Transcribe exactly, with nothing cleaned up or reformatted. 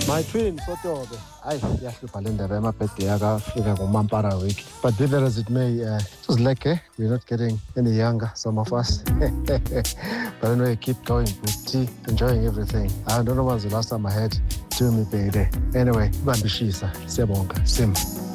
My twin, Sotobe. Aye, yahlupha le ndaba yamabhedi yakafika nguMampara week. But be that as it may, uh, it was like, eh, we're not getting any younger, some of us. But anyway, keep going with tea, enjoying everything. I don't know when was the last time I had Tumi Bede. Anyway, Bambishisa, Siyabonga, Sim.